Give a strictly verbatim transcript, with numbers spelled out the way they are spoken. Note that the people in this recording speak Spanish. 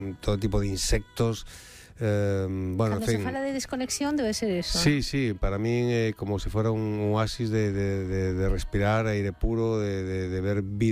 todo tipo de insectos. Eh, bueno, Cando en fin. se fala de desconexión debe ser eso. Sí, sí, para mí eh, como si fuera un oasis de, de, de, de respirar aire puro, de, de, de ver vida.